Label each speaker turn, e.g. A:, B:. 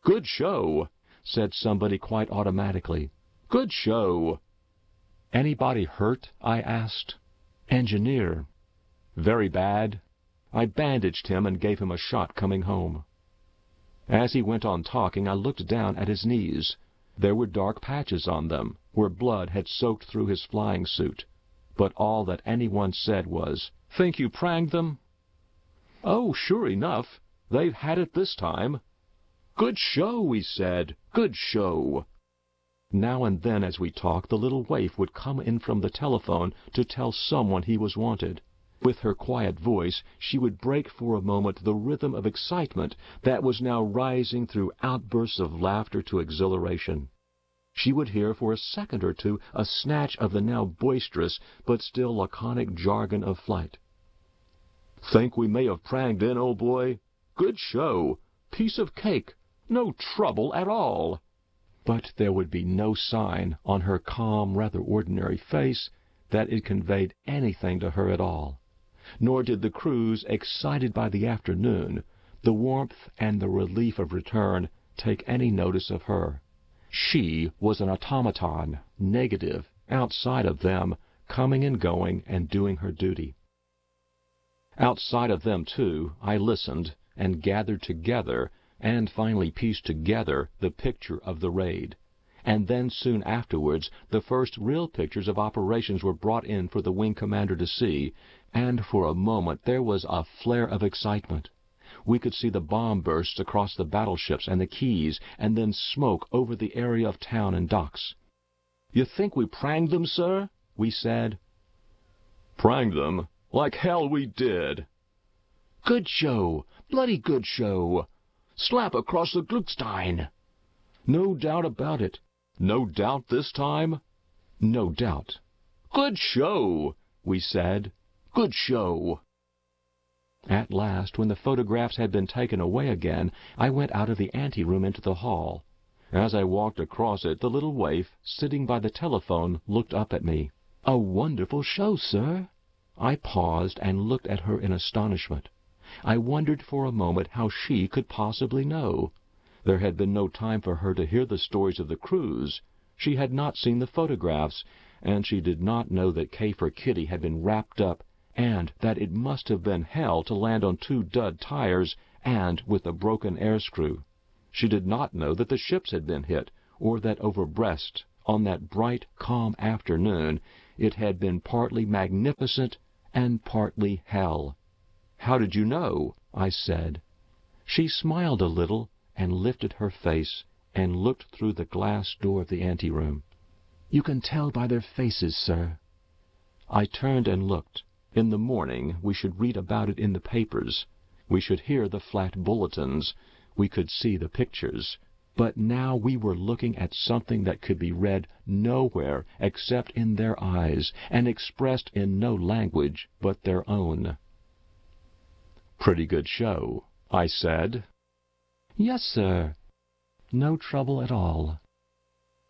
A: "Good show," said somebody quite automatically. "Good show." "Anybody hurt?" I asked. "Engineer." "Very bad?" I bandaged him and gave him a shot coming home. As he went on talking, I looked down at his knees. There were dark patches on them, where blood had soaked through his flying suit. But all that anyone said was, "Think you pranged them?" "Oh, sure enough. They've had it this time." "Good show," he said. "Good show." Now and then as we talked, the little waif would come in from the telephone to tell someone he was wanted. With her quiet voice, she would break for a moment the rhythm of excitement that was now rising through outbursts of laughter to exhilaration. She would hear for a second or two a snatch of the now boisterous but still laconic jargon of flight. "Think we may have pranged in, old boy? Good show. Piece of cake. No trouble at all." But there would be no sign on her calm, rather ordinary face that it conveyed anything to her at all. Nor did the crews, excited by the afternoon, the warmth and the relief of return, take any notice of her. She was an automaton, negative, outside of them, coming and going and doing her duty. Outside of them, too, I listened and gathered together and finally pieced together the picture of the raid. And then soon afterwards the first real pictures of operations were brought in for the wing commander to see, and for a moment there was a flare of excitement. We could see the bomb bursts across the battleships and the quays, and then smoke over the area of town and docks. "You think we pranged them, sir?" we said. "Pranged them? Like hell we did." "Good show. Bloody good show. Slap across the Gluckstein." "No doubt about it." "No doubt this time?" "No doubt." "Good show," we said. "Good show." At last, when the photographs had been taken away again, I went out of the anteroom into the hall. As I walked across it, the little waif, sitting by the telephone, looked up at me. "A wonderful show, sir." I paused and looked at her in astonishment. I wondered for a moment how she could possibly know. There had been no time for her to hear the stories of the crews. She had not seen the photographs, and she did not know that K for Kitty had been wrapped up, and that it must have been hell to land on 2 dud tires and with a broken air screw. She did not know that the ships had been hit, or that over Brest, on that bright, calm afternoon, it had been partly magnificent and partly hell. "How did you know?" I said. She smiled a little and lifted her face and looked through the glass door of the anteroom. "You can tell by their faces, sir." I turned and looked. In the morning we should read about it in the papers. We should hear the flat bulletins. We could see the pictures. But now we were looking at something that could be read nowhere except in their eyes, and expressed in no language but their own. "Pretty good show," I said. "Yes, sir. No trouble at all."